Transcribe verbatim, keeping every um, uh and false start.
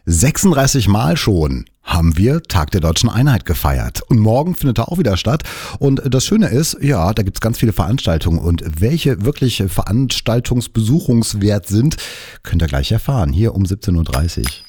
sechsunddreißig Mal schon haben wir Tag der Deutschen Einheit gefeiert. Und morgen findet er auch wieder statt. Und das Schöne ist, ja, da gibt's ganz viele Veranstaltungen. Und welche wirklich veranstaltungsbesuchungswert sind, könnt ihr gleich erfahren, hier um siebzehn Uhr dreißig.